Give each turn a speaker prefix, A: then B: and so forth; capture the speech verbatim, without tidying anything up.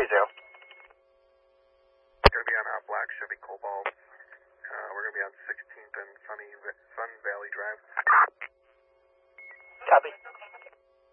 A: zero.
B: Going to be on uh, Black Chevy Cobalt. Uh, we're going to be on sixteenth and Sunny Sun Valley Drive.
A: Copy.